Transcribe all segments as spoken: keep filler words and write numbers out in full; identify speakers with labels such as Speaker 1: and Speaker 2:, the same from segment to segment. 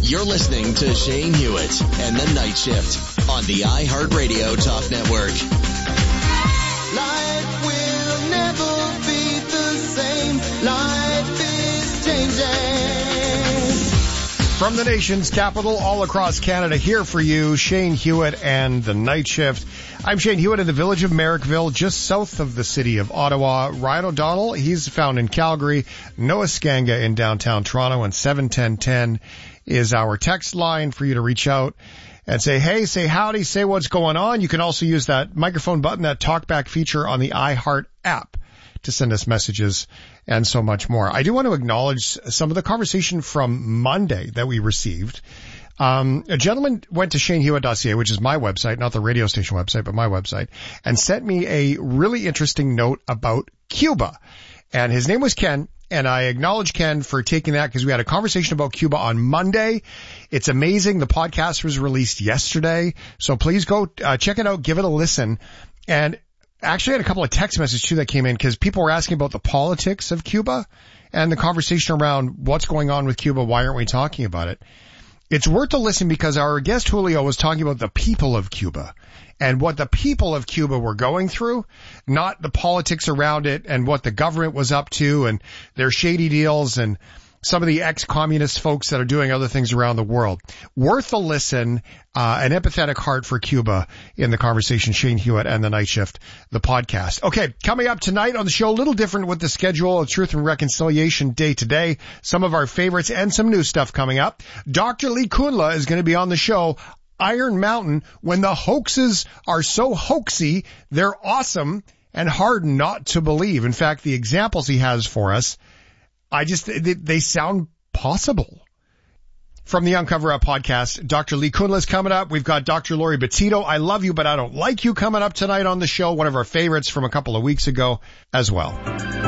Speaker 1: You're listening to Shane Hewitt and the Night Shift on the iHeartRadio Talk Network.
Speaker 2: Life will never be the same. Life is changing.
Speaker 3: From the nation's capital, all across Canada, here for you, Shane Hewitt and the Night Shift. I'm Shane Hewitt in the village of Merrickville, just south of the city of Ottawa. Ryan O'Donnell, he's found in Calgary. Noah Skanga in downtown Toronto, and seven ten ten is our text line for you to reach out and say, hey, say howdy, say what's going on. You can also use that microphone button, that talkback feature on the iHeart app to send us messages and so much more. I do want to acknowledge some of the conversation from Monday that we received. Um, a gentleman went to shane hewitt dot c a, which is my website, not the radio station website, but my website, and sent me a really interesting note about Cuba. And his name was Ken. And I acknowledge Ken for taking that because we had a conversation about Cuba on Monday. It's amazing. The podcast was released yesterday. So please go uh, check it out. Give it a listen. And actually I had a couple of text messages too that came in because people were asking about the politics of Cuba and the conversation around what's going on with Cuba. Why aren't we talking about it? It's worth a listen because our guest Julio was talking about the people of Cuba and what the people of Cuba were going through, not the politics around it and what the government was up to and their shady deals and some of the ex-communist folks that are doing other things around the world. Worth a listen, uh, an empathetic heart for Cuba in the conversation, Shane Hewitt and the Night Shift, the podcast. Okay, coming up tonight on the show, a little different with the schedule of Truth and Reconciliation Day today. Some of our favorites and some new stuff coming up. Doctor Lee Kunla is going to be on the show. Iron Mountain, when the hoaxes are so hoaxy, they're awesome and hard not to believe. In fact, the examples he has for us, I just, they, they sound possible. From the Uncover Up podcast, Doctor Lee Kunla is coming up. We've got Doctor Lori Bettito, I Love You, But I Don't Like You, coming up tonight on the show. One of our favorites from a couple of weeks ago as well.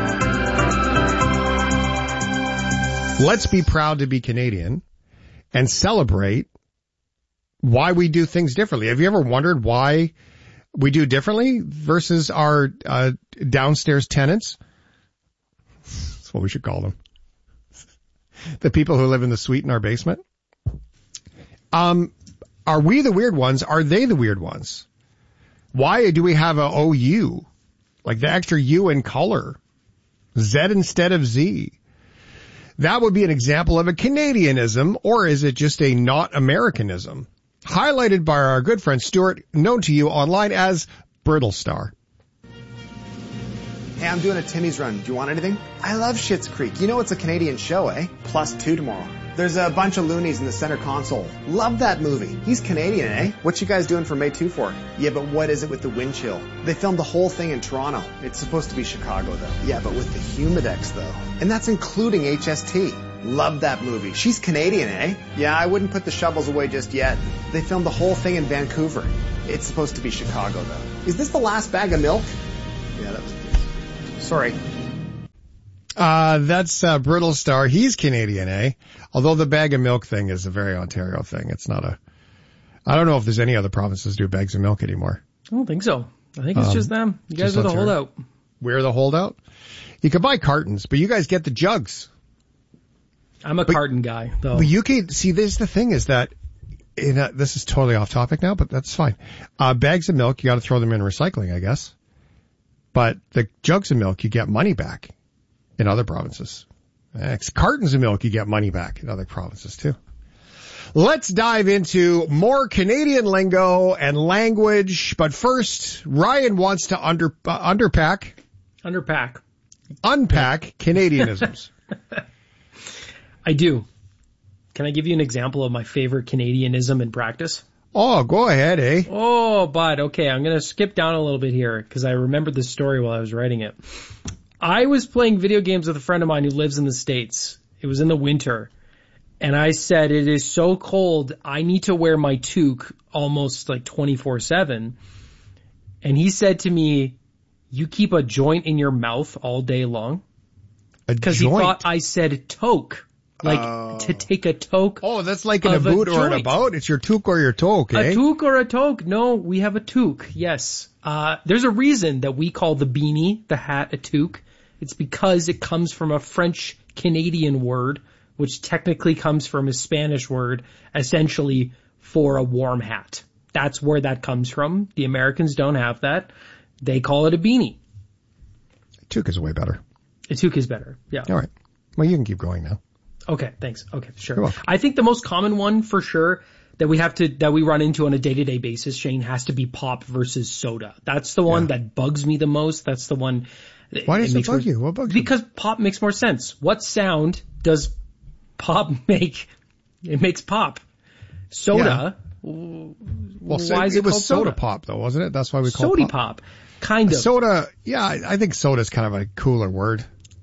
Speaker 3: Let's be proud to be Canadian and celebrate why we do things differently. Have you ever wondered why we do differently versus our uh, downstairs tenants? That's what we should call them. The people who live in the suite in our basement. Um, are we the weird ones? Are they the weird ones? Why do we have a O U? Like the extra U in color. Z instead of Z. That would be an example of a Canadianism, or is it just a not Americanism? Highlighted by our good friend Stuart, known to you online as Brittle Star.
Speaker 4: Hey, I'm doing a Timmy's run. Do you want anything? I love Schitt's Creek. You know it's a Canadian show, eh? Plus two tomorrow. There's a bunch of loonies in the center console. Love that movie. He's Canadian, eh? What you guys doing for May two for? Yeah, but what is it with the wind chill? They filmed the whole thing in Toronto. It's supposed to be Chicago, though. Yeah, but with the Humidex, though. And that's including H S T. Love that movie. She's Canadian, eh? Yeah, I wouldn't put the shovels away just yet. They filmed the whole thing in Vancouver. It's supposed to be Chicago, though. Is this the last bag of milk? Yeah, that was... Sorry.
Speaker 3: Uh, that's uh, Brittle Star. He's Canadian, eh? Although the bag of milk thing is a very Ontario thing. It's not a... I don't know if there's any other provinces do bags of milk anymore.
Speaker 5: I don't think so. I think it's um, just them. You guys are the
Speaker 3: Ontario.
Speaker 5: holdout.
Speaker 3: We're the holdout? You can buy cartons, but you guys get the jugs.
Speaker 5: I'm a
Speaker 3: but,
Speaker 5: carton guy, though.
Speaker 3: But you can... See, this the thing is that... In a, this is totally off topic now, but that's fine. Uh, bags of milk, you got to throw them in recycling, I guess. But the jugs of milk, you get money back in other provinces. Next, cartons of milk, you get money back in other provinces too. Let's dive into more Canadian lingo and language. But first, Ryan wants to under, uh, underpack.
Speaker 5: Underpack.
Speaker 3: Unpack Canadianisms.
Speaker 5: I do. Can I give you an example of my favorite Canadianism in practice?
Speaker 3: Oh, go ahead, eh?
Speaker 5: Oh, but okay, I'm going to skip down a little bit here because I remembered the story while I was writing it. I was playing video games with a friend of mine who lives in the States. It was in the winter. And I said, it is so cold, I need to wear my toque almost like twenty-four seven. And he said to me, you keep a joint in your mouth all day long? Because he thought I said toque. Like, uh, to take a toque.
Speaker 3: Oh, that's like in a boot a or in a boat? It's your toque or your toque, eh?
Speaker 5: A toque or a toque. No, we have a toque, yes. Uh, there's a reason that we call the beanie, the hat, a toque. It's because it comes from a French-Canadian word, which technically comes from a Spanish word essentially for a warm hat. That's where that comes from. The Americans don't have that. They call it a beanie.
Speaker 3: Toque is way better.
Speaker 5: A toque is better. Yeah.
Speaker 3: All right. Well, you can keep going now.
Speaker 5: Okay. Thanks. Okay.
Speaker 3: You're
Speaker 5: Sure.
Speaker 3: welcome.
Speaker 5: I think the most common one for sure that we have to, that we run into on a day-to-day basis, Shane, has to be pop versus soda. That's the one
Speaker 3: Yeah.
Speaker 5: that bugs me the most. That's the one.
Speaker 3: Why does it
Speaker 5: makes
Speaker 3: bug
Speaker 5: more-
Speaker 3: you? What bugs you?
Speaker 5: Because pop makes more sense. What sound does pop make? It makes pop. Soda. w-
Speaker 3: Well, so
Speaker 5: why is
Speaker 3: it,
Speaker 5: it,
Speaker 3: was
Speaker 5: called
Speaker 3: soda pop, though, wasn't it? That's why we call
Speaker 5: Sody
Speaker 3: it
Speaker 5: pop. Kind of.
Speaker 3: Soda, yeah, I I think soda is kind of a cooler word.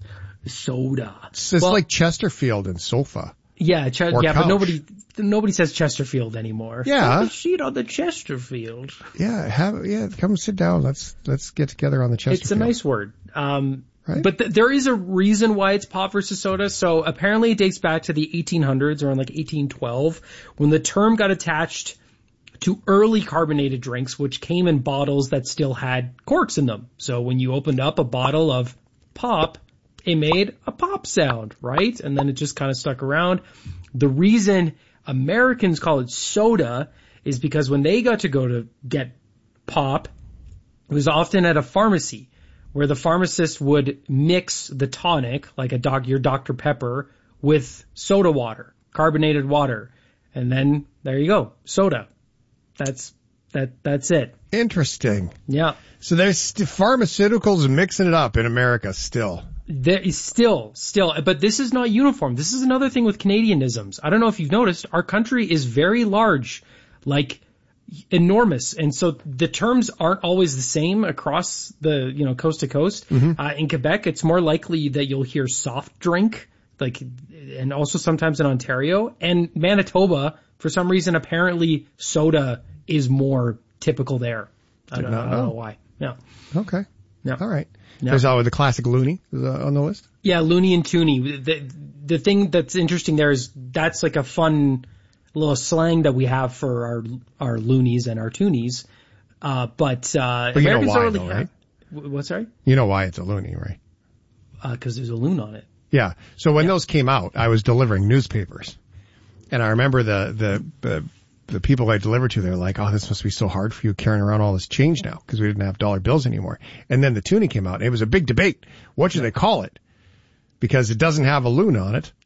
Speaker 5: Soda.
Speaker 3: It's, it's
Speaker 5: Well,
Speaker 3: like Chesterfield and sofa.
Speaker 5: Yeah, Ch-
Speaker 3: or
Speaker 5: yeah, but
Speaker 3: couch.
Speaker 5: nobody nobody says Chesterfield anymore.
Speaker 3: Yeah.
Speaker 5: Have a seat on the Chesterfield.
Speaker 3: Yeah, have yeah, come sit down. Let's let's get together on the Chesterfield.
Speaker 5: It's a nice word. Um,
Speaker 3: Right?
Speaker 5: But th- there is a reason why it's pop versus soda. So apparently it dates back to the eighteen hundreds, around like eighteen twelve, when the term got attached to early carbonated drinks, which came in bottles that still had corks in them. So when you opened up a bottle of pop, it made a pop sound, right? And then it just kind of stuck around. The reason Americans call it soda is because when they got to go to get pop, it was often at a pharmacy where the pharmacist would mix the tonic, like a doc, your Doctor Pepper, with soda water, carbonated water. And then there you go, soda. That's, that, that's it.
Speaker 3: Interesting.
Speaker 5: Yeah.
Speaker 3: So there's st- pharmaceuticals mixing it up in America still.
Speaker 5: There is still, still, but this is not uniform. This is another thing with Canadianisms. I don't know if you've noticed, our country is very large, like enormous. And so the terms aren't always the same across the, you know, coast to coast. Uh, in Quebec, it's more likely that you'll hear soft drink, like, and also sometimes in Ontario. And Manitoba, for some reason, apparently soda is more typical there. I don't,
Speaker 3: not
Speaker 5: I don't
Speaker 3: know.
Speaker 5: know why. Yeah.
Speaker 3: Okay.
Speaker 5: Yeah.
Speaker 3: All right.
Speaker 5: Yeah.
Speaker 3: There's always the classic loony is, uh, on the list.
Speaker 5: Yeah, loony and toony. The, the thing that's interesting there is that's like a fun little slang that we have for our our loonies and our toonies. Uh, but, uh,
Speaker 3: But you know
Speaker 5: Americans
Speaker 3: why,
Speaker 5: don't really
Speaker 3: though,
Speaker 5: have-
Speaker 3: right?
Speaker 5: W- What's sorry?
Speaker 3: You know why it's a loony, right?
Speaker 5: Uh, cause there's a loon on it.
Speaker 3: Yeah. So when those came out, I was delivering newspapers, and I remember the the the, the people I delivered to. They're like, "Oh, this must be so hard for you carrying around all this change now because we didn't have dollar bills anymore." And then the toonie came out. And it was a big debate. What should they call it? Because it doesn't have a loon on it.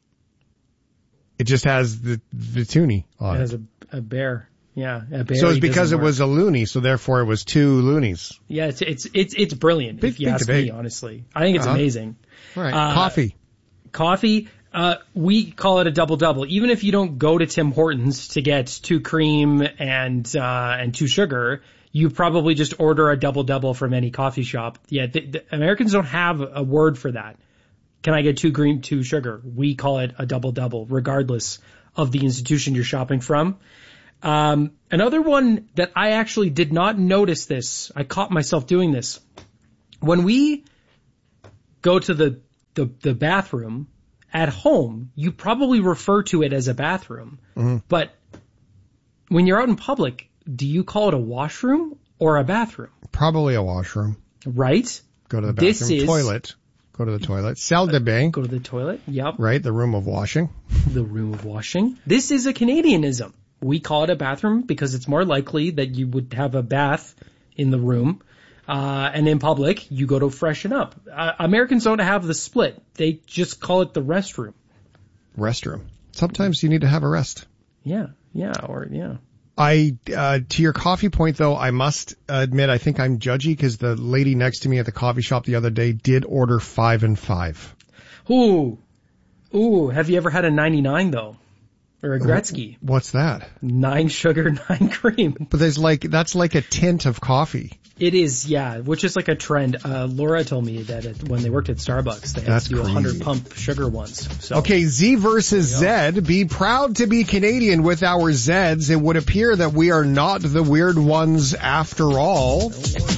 Speaker 3: It just has the the toonie on
Speaker 5: It
Speaker 3: it.
Speaker 5: has a, a bear. Yeah, a bear.
Speaker 3: So it's because it
Speaker 5: work.
Speaker 3: was a loony, so therefore it was two loonies.
Speaker 5: Yeah, it's it's it's it's brilliant.
Speaker 3: Big-
Speaker 5: if you
Speaker 3: big
Speaker 5: ask
Speaker 3: debate.
Speaker 5: me, honestly, I think it's
Speaker 3: Uh-huh.
Speaker 5: amazing.
Speaker 3: All right.
Speaker 5: Uh,
Speaker 3: Coffee.
Speaker 5: Coffee, uh, we call it a double double. Even if you don't go to Tim Hortons to get two cream and uh, and two sugar, you probably just order a double double from any coffee shop. Yeah, the, the Americans don't have a word for that. Can I get two cream, two sugar? We call it a double double, regardless of the institution you're shopping from. Um, another one that I actually did not notice this, I caught myself doing this. When we go to the, the, the bathroom at home, you probably refer to it as a bathroom.
Speaker 3: Mm-hmm.
Speaker 5: But when you're out in public, do you call it a washroom or a bathroom?
Speaker 3: Probably a washroom.
Speaker 5: Right?
Speaker 3: Go to the
Speaker 5: This
Speaker 3: bathroom.
Speaker 5: is-
Speaker 3: Toilet. Go to the toilet. Salle de bain.
Speaker 5: Go to the toilet. Yep.
Speaker 3: Right. The room of washing.
Speaker 5: The room of washing. This is a Canadianism. We call it a bathroom because it's more likely that you would have a bath in the room. Uh, and in public, you go to freshen up. Uh, Americans don't have the split. They just call it the restroom.
Speaker 3: Restroom. Sometimes you need to have a rest.
Speaker 5: Yeah. Yeah. Or, yeah.
Speaker 3: I, uh, to your coffee point though, I must admit, I think I'm judgy because the lady next to me at the coffee shop the other day did order five and five.
Speaker 5: Ooh. Ooh. Have you ever had a ninety-nine though? Or a Gretzky?
Speaker 3: What's that?
Speaker 5: Nine sugar, nine cream.
Speaker 3: But there's like, that's like a tint of coffee.
Speaker 5: It is, yeah, which is like a trend. Uh, Laura told me that it, when they worked at Starbucks, they had
Speaker 3: That's
Speaker 5: to do a
Speaker 3: crazy.
Speaker 5: hundred pump sugar ones. So.
Speaker 3: Okay, Z versus Z. Be proud to be Canadian with our Zeds. It would appear that we are not the weird ones after all.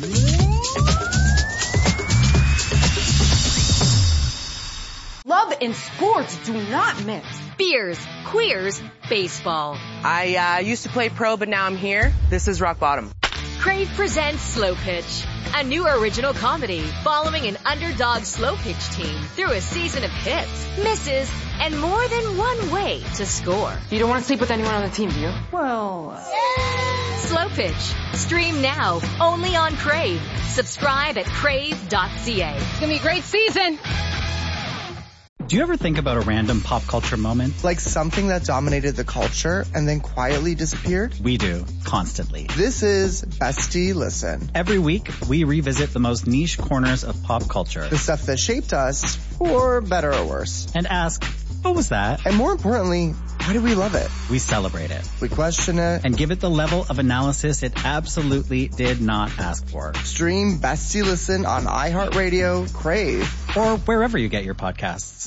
Speaker 6: Love and sports do not mix.
Speaker 7: Beers, queers, baseball.
Speaker 8: I uh, used to play pro, but now I'm here. This is rock bottom.
Speaker 7: Crave presents Slow Pitch, a new original comedy following an underdog slow pitch team through a season of hits, misses, and more than one way to score.
Speaker 6: You don't want to sleep with anyone on the team, do you?
Speaker 2: Well,
Speaker 7: Slow Pitch. Stream now, only on Crave. Subscribe at crave dot c a.
Speaker 6: It's gonna be a great season.
Speaker 8: Do you ever think about a random pop culture moment?
Speaker 9: Like something that dominated the culture and then quietly disappeared?
Speaker 8: We do, constantly.
Speaker 9: This is Bestie Listen.
Speaker 8: Every week, we revisit the most niche corners of pop culture.
Speaker 9: The stuff that shaped us, for better or worse.
Speaker 8: And ask, what was that?
Speaker 9: And more importantly, why do we love it?
Speaker 8: We celebrate it.
Speaker 9: We question it.
Speaker 8: And give it the level of analysis it absolutely did not ask for.
Speaker 9: Stream Bestie Listen on iHeartRadio, Crave,
Speaker 8: or wherever you get your podcasts.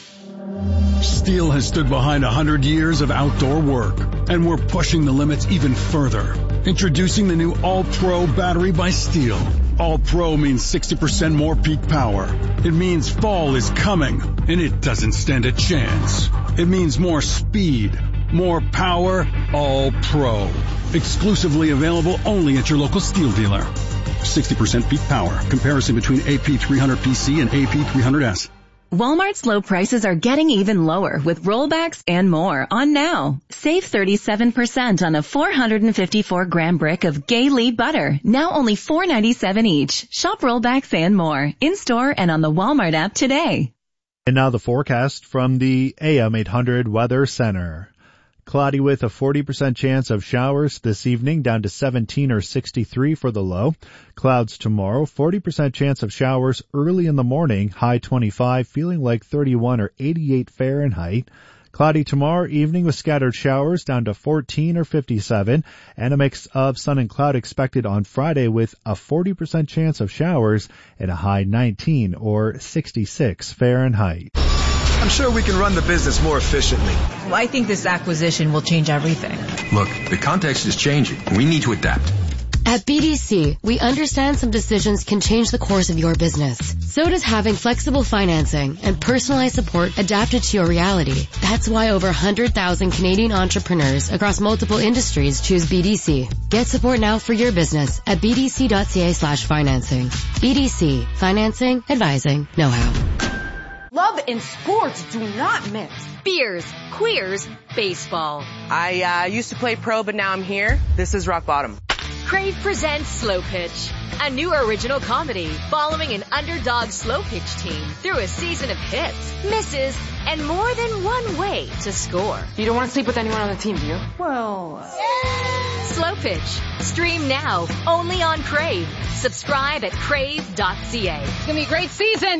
Speaker 10: Steel has stood behind one hundred years of outdoor work, and we're pushing the limits even further. Introducing the new All-Pro battery by Steel. All-Pro means sixty percent more peak power. It means fall is coming, and it doesn't stand a chance. It means more speed, more power, All-Pro. Exclusively available only at your local Steel dealer. sixty percent peak power. Comparison between A P three hundred P C and A P three hundred S.
Speaker 11: Walmart's low prices are getting even lower with rollbacks and more on now. Save thirty-seven percent on a four hundred fifty-four gram brick of Gay-Lee butter, now only four ninety-seven each. Shop rollbacks and more in-store and on the Walmart app today.
Speaker 12: And now the forecast from the A M eight hundred Weather Center. Cloudy with a forty percent chance of showers this evening, down to seventeen or sixty-three for the low. Clouds tomorrow, forty percent chance of showers early in the morning, high twenty-five, feeling like thirty-one or eighty-eight Fahrenheit. Cloudy tomorrow evening with scattered showers, down to fourteen or fifty-seven, and a mix of sun and cloud expected on Friday with a forty percent chance of showers and a high nineteen or sixty-six Fahrenheit.
Speaker 13: I'm sure we can run the business more efficiently.
Speaker 14: Well, I think this acquisition will change everything.
Speaker 15: Look, the context is changing. We need to adapt.
Speaker 16: At B D C, we understand some decisions can change the course of your business. So does having flexible financing and personalized support adapted to your reality. That's why over one hundred thousand Canadian entrepreneurs across multiple industries choose B D C. Get support now for your business at b d c dot c a slash financing. B D C. Financing, advising, know-how.
Speaker 6: Love and sports do not mix.
Speaker 7: Beers, queers, baseball.
Speaker 17: I uh, used to play pro, but now I'm here. This is rock bottom.
Speaker 7: Crave presents Slow Pitch, a new original comedy following an underdog slow pitch team through a season of hits, misses, and more than one way to score.
Speaker 6: You don't want to sleep with anyone on the team, do you?
Speaker 2: Well,
Speaker 7: Slow Pitch. Stream now, only on Crave. Subscribe at crave dot c a.
Speaker 6: It's gonna be a great season.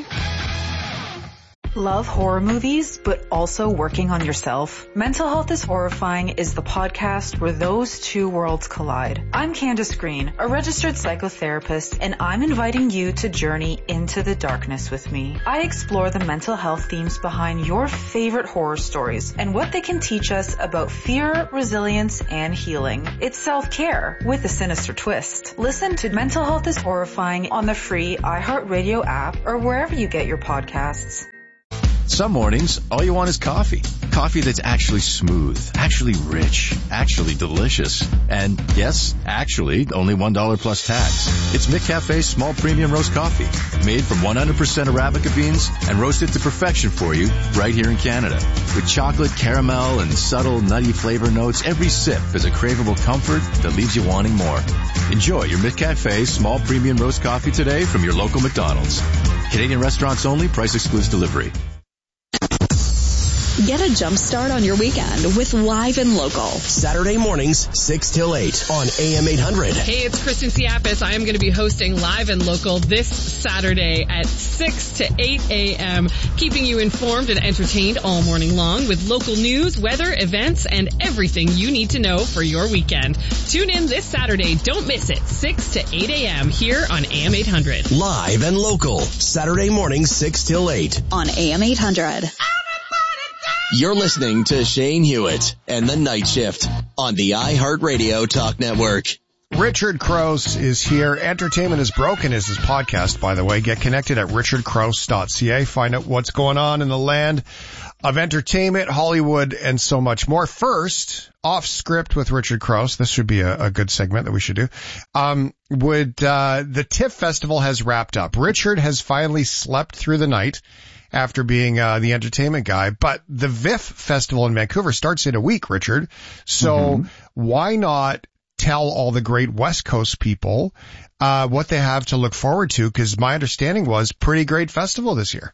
Speaker 14: Love horror movies, but also working on yourself? Mental Health is Horrifying is the podcast where those two worlds collide. I'm Candace Green, a registered psychotherapist, and I'm inviting you to journey into the darkness with me. I explore the mental health themes behind your favorite horror stories and what they can teach us about fear, resilience, and healing. It's self-care with a sinister twist. Listen to Mental Health is Horrifying on the free iHeartRadio app or wherever you get your podcasts.
Speaker 18: Some mornings, all you want is coffee. Coffee that's actually smooth, actually rich, actually delicious. And yes, actually, only one dollar plus tax. It's McCafe's small premium roast coffee, made from one hundred percent Arabica beans and roasted to perfection for you right here in Canada. With chocolate, caramel, and subtle nutty flavor notes, every sip is a craveable comfort that leaves you wanting more. Enjoy your McCafe small premium roast coffee today from your local McDonald's. Canadian restaurants only, price excludes delivery.
Speaker 19: Get a jump start on your weekend with Live and Local.
Speaker 1: Saturday mornings, six till eight on A M eight hundred.
Speaker 20: Hey, it's Kristen Siapis. I am going to be hosting Live and Local this Saturday at six to eight a.m., keeping you informed and entertained all morning long with local news, weather, events, and everything you need to know for your weekend. Tune in this Saturday. Don't miss it. six to eight a.m. here on A M eight hundred.
Speaker 1: Live and Local. Saturday mornings, six till eight
Speaker 19: on A M eight hundred.
Speaker 1: You're listening to Shane Hewitt and the Night Shift on the iHeartRadio Talk Network.
Speaker 3: Richard Crouse is here. Entertainment is Broken is his podcast, by the way. Get connected at richard crouse dot c a. Find out what's going on in the land of entertainment, Hollywood, and so much more. First, off script with Richard Crouse. This should be a, a good segment that we should do. Um, would, uh, the TIFF Festival has wrapped up. Richard has finally slept through the night after being, uh, the entertainment guy, but the V I F Festival in Vancouver starts in a week, Richard. So mm-hmm. why not tell all the great West Coast people, uh, what they have to look forward to? Cause my understanding was pretty great festival this year.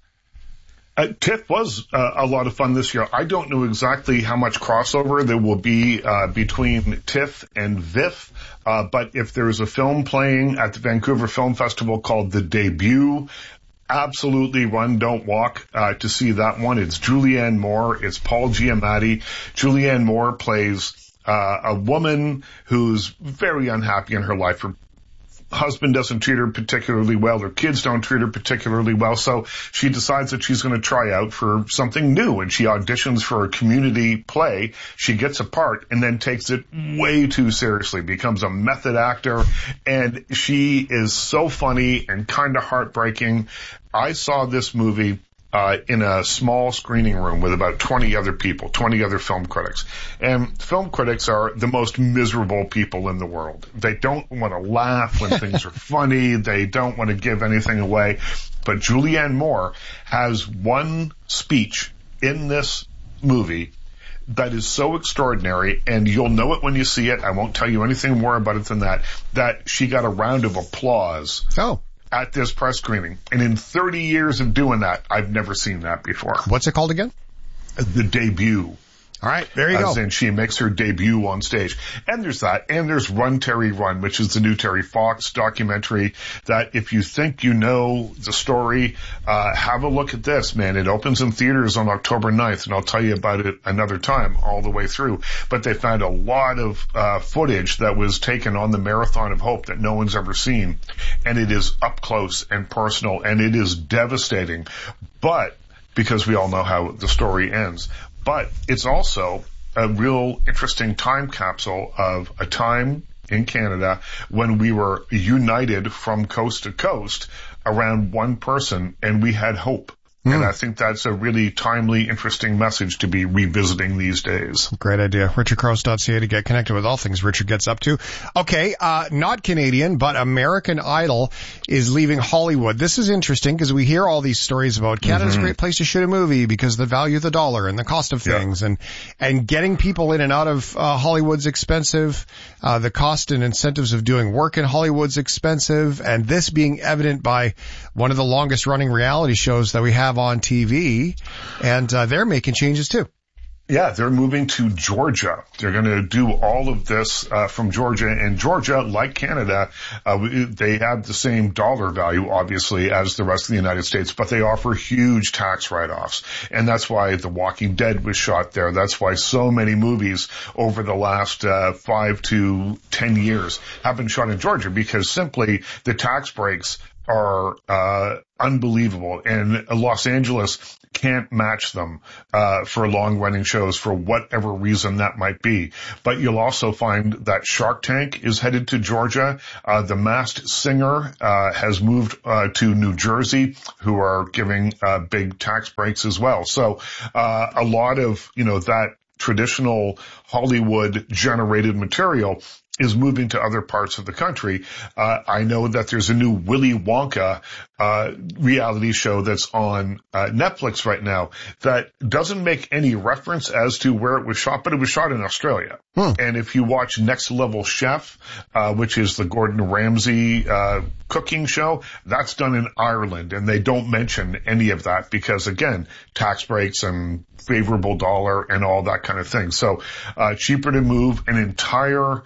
Speaker 21: Uh, TIFF was uh, a lot of fun this year. I don't know exactly how much crossover there will be uh, between TIFF and V I F, uh, but if there's a film playing at the Vancouver Film Festival called The Debut, absolutely run, don't walk uh, to see that one. It's Julianne Moore. It's Paul Giamatti. Julianne Moore plays uh, a woman who's very unhappy in her life. Her husband doesn't treat her particularly well. Her kids don't treat her particularly well. So she decides that she's going to try out for something new, and she auditions for a community play. She gets a part and then takes it way too seriously, becomes a method actor, and she is so funny and kind of heartbreaking. I saw this movie Uh, in a small screening room with about twenty other people, twenty other film critics. And film critics are the most miserable people in the world. They don't want to laugh when things are funny. They don't want to give anything away. But Julianne Moore has one speech in this movie that is so extraordinary, and you'll know it when you see it. I won't tell you anything more about it than that, that she got a round of applause.
Speaker 3: Oh.
Speaker 21: At this press screening. And in thirty years of doing that, I've never seen that before.
Speaker 3: What's it called again?
Speaker 21: The Debut.
Speaker 3: All right, there you
Speaker 21: As
Speaker 3: go.
Speaker 21: in she makes her debut on stage. And there's that. And there's Run, Terry, Run, which is the new Terry Fox documentary that if you think you know the story, uh, have a look at this, man. It opens in theaters on October ninth, and I'll tell you about it another time all the way through. But they found a lot of uh, footage that was taken on the Marathon of Hope that no one's ever seen. And it is up close and personal, and it is devastating. But, because we all know how the story ends, but it's also a real interesting time capsule of a time in Canada when we were united from coast to coast around one person, and we had hope. Mm. And I think that's a really timely, interesting message to be revisiting these days.
Speaker 3: Great idea. richard crouse dot c a to get connected with all things Richard gets up to. Okay, uh, not Canadian, but American Idol is leaving Hollywood. This is interesting because we hear all these stories about Canada's mm-hmm. a great place to shoot a movie because of the value of the dollar and the cost of things, yeah. and and getting people in and out of uh, Hollywood's expensive. Uh, the cost and incentives of doing work in Hollywood's expensive, and this being evident by one of the longest running reality shows that we have on T V, and uh, they're making changes too.
Speaker 21: Yeah, they're moving to Georgia. They're going to do all of this uh, from Georgia. And Georgia, like Canada, uh, they have the same dollar value, obviously, as the rest of the United States, but they offer huge tax write-offs. And that's why The Walking Dead was shot there. That's why so many movies over the last uh, five to ten years have been shot in Georgia, because simply the tax breaks are uh unbelievable, and Los Angeles can't match them uh for long-running shows for whatever reason that might be. But you'll also find that Shark Tank is headed to Georgia. Uh The Masked Singer uh has moved uh to New Jersey, who are giving uh big tax breaks as well. So uh a lot of, you know, that traditional Hollywood-generated material is moving to other parts of the country. Uh, I know that there's a new Willy Wonka uh reality show that's on uh, Netflix right now that doesn't make any reference as to where it was shot, but it was shot in Australia. Hmm. And if you watch Next Level Chef, uh which is the Gordon Ramsay uh cooking show, that's done in Ireland, and they don't mention any of that because, again, tax breaks and favorable dollar and all that kind of thing. So uh cheaper to move an entire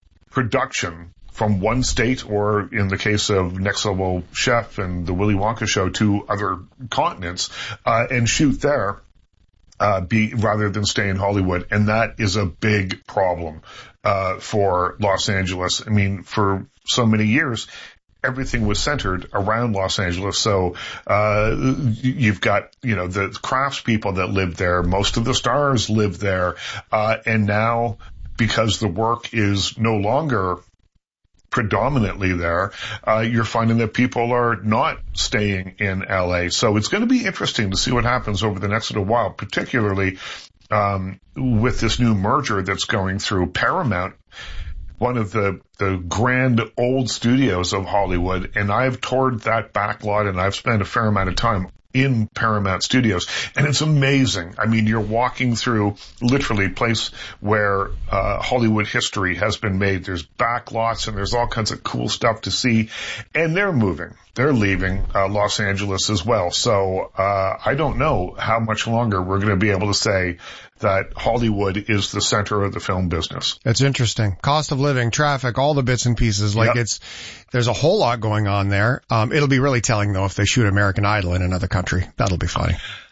Speaker 21: production from one state, or in the case of Next Level Chef and the Willy Wonka show, to other continents, uh, and shoot there, uh, be, rather than stay in Hollywood. And that is a big problem, uh, for Los Angeles. I mean, for so many years, everything was centered around Los Angeles. So, uh, you've got, you know, the craftspeople that live there. Most of the stars live there. Uh, and now, because the work is no longer predominantly there, uh, you're finding that people are not staying in L A. So it's going to be interesting to see what happens over the next little while, particularly um, with this new merger that's going through. Paramount, one of the, the grand old studios of Hollywood, and I've toured that back lot and I've spent a fair amount of time in Paramount Studios, and it's amazing. I mean, you're walking through literally a place where uh, Hollywood history has been made. There's back lots and there's all kinds of cool stuff to see, and they're moving. They're leaving uh, Los Angeles as well. So uh, I don't know how much longer we're going to be able to say that Hollywood is the center of the film business.
Speaker 3: It's interesting. Cost of living, traffic, all the bits and pieces. Like yep. it's, there's a whole lot going on there. Um, it'll be really telling though if they shoot American Idol in another country. That'll be funny.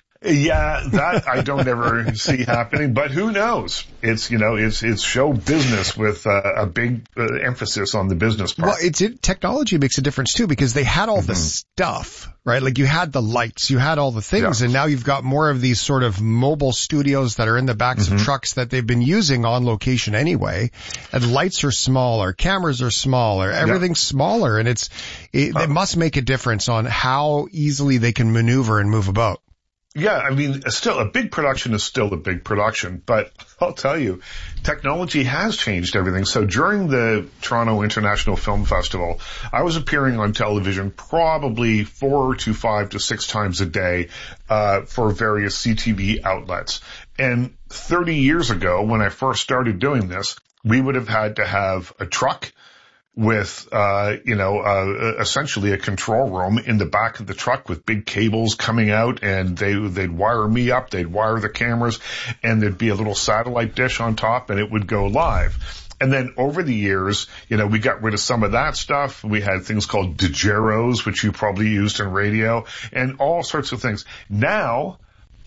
Speaker 21: Yeah, that I don't ever see happening, but who knows? It's, you know, it's, it's show business with uh, a big uh, emphasis on the business part.
Speaker 3: Well, it's, it, technology makes a difference too, because they had all mm-hmm. the stuff, right? Like you had the lights, you had all the things, yeah. and now you've got more of these sort of mobile studios that are in the backs mm-hmm. of trucks that they've been using on location anyway. And lights are smaller, cameras are smaller, everything's yeah. smaller, and it's, it, uh, it must make a difference on how easily they can maneuver and move about.
Speaker 21: Yeah, I mean, still, a big production is still a big production, but I'll tell you, technology has changed everything. So during the Toronto International Film Festival, I was appearing on television probably four to five to six times a day, uh, for various C T V outlets. And thirty years ago, when I first started doing this, we would have had to have a truck with, uh, you know, uh, essentially a control room in the back of the truck with big cables coming out, and they, they'd wire me up, they'd wire the cameras, and there'd be a little satellite dish on top, and it would go live. And then over the years, you know, we got rid of some of that stuff. We had things called digeros, which you probably used in radio, and all sorts of things. Now,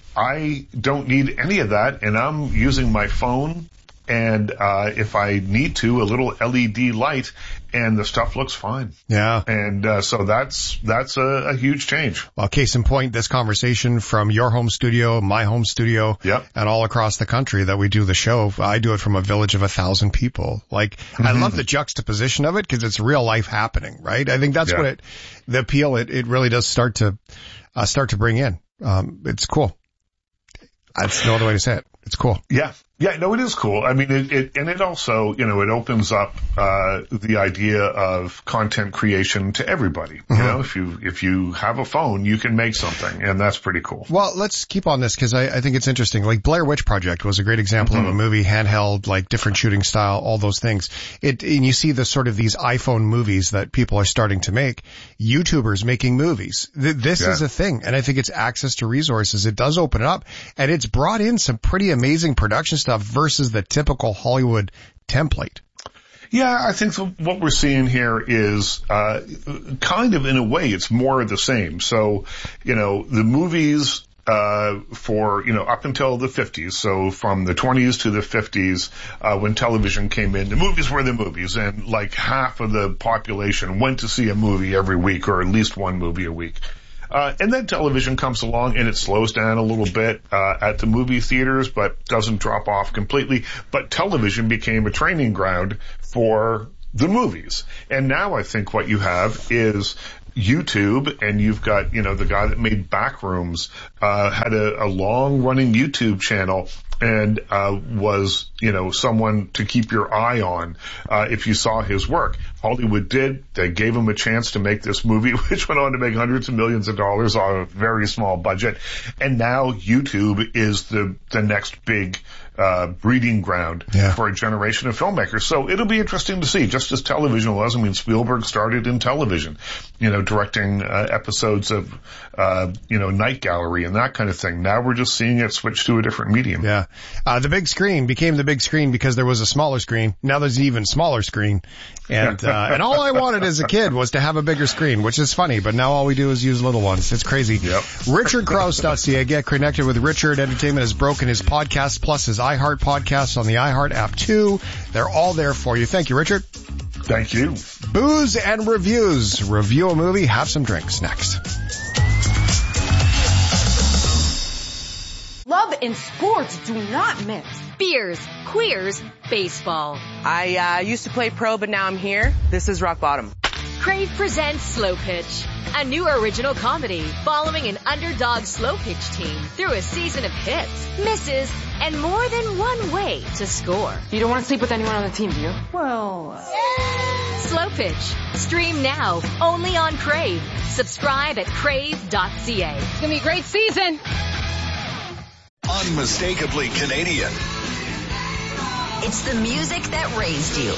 Speaker 21: I don't need any of that, and I'm using my phone, and uh if I need to, a little L E D light, and the stuff looks fine.
Speaker 3: Yeah.
Speaker 21: And uh so that's that's a, a huge change.
Speaker 3: Well, case in point, this conversation from your home studio, my home studio,
Speaker 21: yep.
Speaker 3: and all across the country that we do the show. I do it from a village of a thousand people. Like, mm-hmm. I love the juxtaposition of it because it's real life happening, right? I think that's yeah. what it, the appeal it, it really does start to, uh start to bring in. Um, it's cool. That's no other way to say it. It's cool.
Speaker 21: Yeah. Yeah, no, it is cool. I mean, it, it and it also, you know, it opens up uh the idea of content creation to everybody. Mm-hmm. You know, if you if you have a phone, you can make something, and that's pretty cool.
Speaker 3: Well, let's keep on this because I, I think it's interesting. Like Blair Witch Project was a great example mm-hmm. of a movie, handheld, like different shooting style, all those things. It and you see the sort of these iPhone movies that people are starting to make. YouTubers making movies. Th- this yeah. is a thing, and I think it's access to resources. It does open it up, and it's brought in some pretty amazing production stuff versus the typical Hollywood template.
Speaker 21: Yeah, I think what we're seeing here is uh kind of, in a way, it's more of the same. So, you know, the movies uh for, you know, up until the fifties, so from the twenties to the fifties, uh when television came in, the movies were the movies, and like half of the population went to see a movie every week, or at least one movie a week. Uh, and then television comes along and it slows down a little bit, uh, at the movie theaters, but doesn't drop off completely. But television became a training ground for the movies. And now I think what you have is YouTube, and you've got, you know, the guy that made Backrooms, uh, had a, a long running YouTube channel, and, uh, was, you know, someone to keep your eye on, uh, if you saw his work. Hollywood did. They gave him a chance to make this movie, which went on to make hundreds of millions of dollars on a very small budget. And now YouTube is the, the next big, uh, breeding ground
Speaker 3: yeah.
Speaker 21: for a generation of filmmakers. So it'll be interesting to see, just as television was. I mean, Spielberg started in television, you know, directing, uh, episodes of, uh, you know, Night Gallery and that kind of thing. Now we're just seeing it switch to a different medium.
Speaker 3: Yeah. Uh, the big screen became the big screen because there was a smaller screen. Now there's an even smaller screen. And, uh, and all I wanted as a kid was to have a bigger screen, which is funny, but now all we do is use little ones. It's crazy.
Speaker 21: Yep.
Speaker 3: Richard Crouse dot C A. Get connected with Richard. Entertainment has broken his podcast plus his iHeart podcasts on the iHeart app too. They're all there for you. Thank you, Richard.
Speaker 21: Thank you.
Speaker 3: Booze and reviews. Review a movie, have some drinks next.
Speaker 6: Love and sports do not mix.
Speaker 7: Beers, queers, baseball.
Speaker 17: I uh, used to play pro, but now I'm here. This is rock bottom.
Speaker 7: Crave presents Slow Pitch, a new original comedy following an underdog slow pitch team through a season of hits, misses, and more than one way to score.
Speaker 6: You don't want to sleep with anyone on the team, do you? Well... Uh...
Speaker 7: Slow Pitch. Stream now, only on Crave. Subscribe at crave dot c a.
Speaker 6: It's going to be a great season.
Speaker 4: Unmistakably Canadian.
Speaker 22: It's the music that raised you.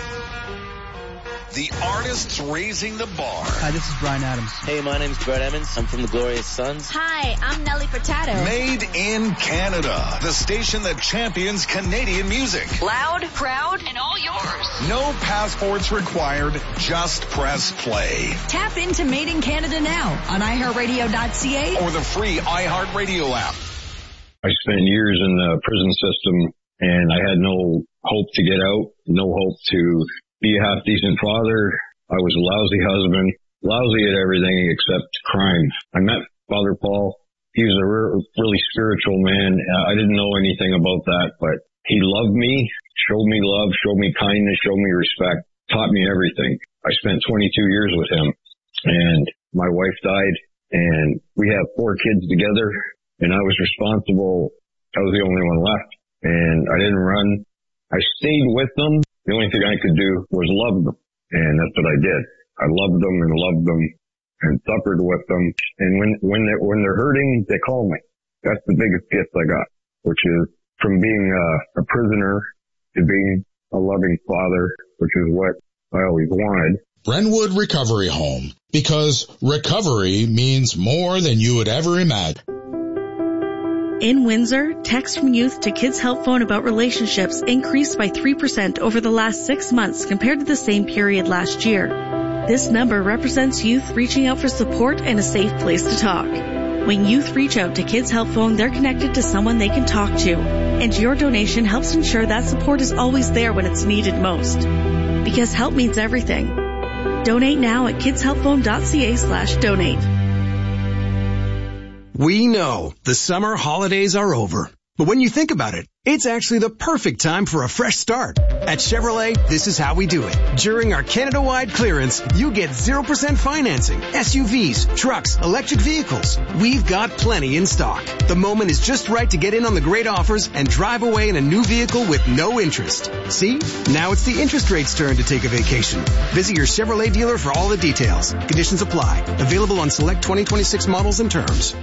Speaker 4: The artists raising the bar.
Speaker 23: Hi, this is Bryan Adams.
Speaker 24: Hey, my name's Brett Emmons. I'm from the Glorious Sons.
Speaker 22: Hi, I'm Nelly Furtado.
Speaker 4: Made in Canada. The station that champions Canadian music.
Speaker 22: Loud, proud, and all yours.
Speaker 4: No passports required. Just press play.
Speaker 22: Tap into Made in Canada now on i heart radio dot c a
Speaker 4: or the free iHeartRadio app.
Speaker 25: I spent years in the prison system, and I had no hope to get out, no hope to be a half-decent father. I was a lousy husband, lousy at everything except crime. I met Father Paul. He was a re- really spiritual man. I didn't know anything about that, but he loved me, showed me love, showed me kindness, showed me respect, taught me everything. I spent twenty-two years with him, and my wife died, and we have four kids together, and I was responsible. I was the only one left, and I didn't run. I stayed with them. The only thing I could do was love them, and that's what I did. I loved them and loved them and suffered with them. And when when they're, when they're hurting, they call me. That's the biggest gift I got, which is from being a, a prisoner to being a loving father, which is what I always wanted.
Speaker 26: Brentwood Recovery Home, because recovery means more than you would ever imagine.
Speaker 27: In Windsor, text from youth to Kids Help Phone about relationships increased by three percent over the last six months compared to the same period last year. This number represents youth reaching out for support and a safe place to talk. When youth reach out to Kids Help Phone, they're connected to someone they can talk to. And your donation helps ensure that support is always there when it's needed most. Because help means everything. Donate now at kids help phone dot c a slash donate.
Speaker 28: We know the summer holidays are over. But when you think about it, it's actually the perfect time for a fresh start. At Chevrolet, this is how we do it. During our Canada-wide clearance, you get zero percent financing, S U Vs, trucks, electric vehicles. We've got plenty in stock. The moment is just right to get in on the great offers and drive away in a new vehicle with no interest. See? Now it's the interest rate's turn to take a vacation. Visit your Chevrolet dealer for all the details. Conditions apply. Available on select twenty twenty-six models and terms.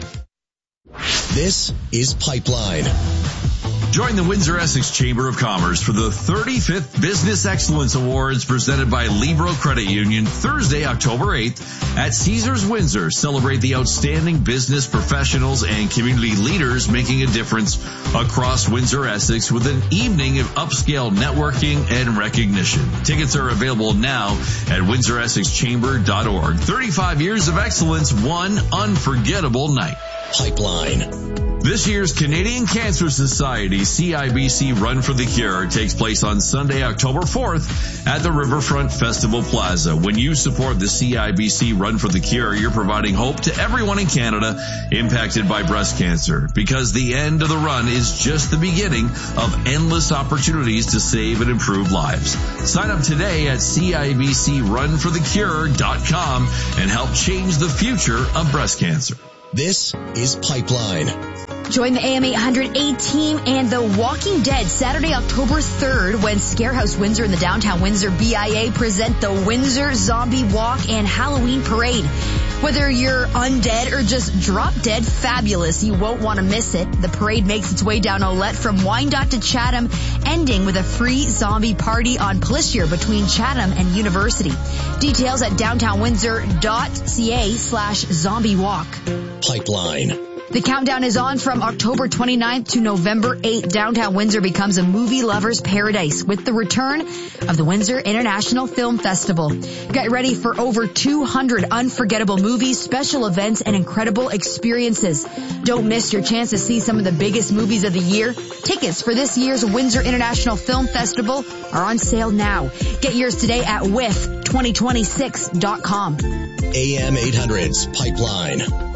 Speaker 1: This is Pipeline.
Speaker 29: Join the Windsor-Essex Chamber of Commerce for the thirty-fifth Business Excellence Awards presented by Libro Credit Union Thursday, October eighth at Caesars Windsor. Celebrate the outstanding business professionals and community leaders making a difference across Windsor-Essex with an evening of upscale networking and recognition. Tickets are available now at windsor essex chamber dot org. thirty-five years of excellence, one unforgettable night.
Speaker 1: Pipeline.
Speaker 29: This year's Canadian Cancer Society C I B C Run for the Cure takes place on Sunday, October fourth at the Riverfront Festival Plaza. When you support the C I B C Run for the Cure, you're providing hope to everyone in Canada impacted by breast cancer, because the end of the run is just the beginning of endless opportunities to save and improve lives. Sign up today at C I B C run for the cure dot com and help change the future of breast cancer.
Speaker 1: This is Pipeline.
Speaker 22: Join the A M eight hundred A team and The Walking Dead Saturday, October third, when Scarehouse Windsor and the Downtown Windsor B I A present the Windsor Zombie Walk and Halloween Parade. Whether you're undead or just drop dead fabulous, you won't want to miss it. The parade makes its way down Olette from Wyandotte to Chatham, ending with a free zombie party on Plissier between Chatham and University. Details at downtown windsor dot c a slash zombie walk.
Speaker 1: Pipeline.
Speaker 22: The countdown is on from October twenty-ninth to November eighth. Downtown Windsor becomes a movie lover's paradise with the return of the Windsor International Film Festival. Get ready for over two hundred unforgettable movies, special events, and incredible experiences. Don't miss your chance to see some of the biggest movies of the year. Tickets for this year's Windsor International Film Festival are on sale now. Get yours today at whiff twenty twenty-six dot com.
Speaker 1: A M eight hundred's Pipeline.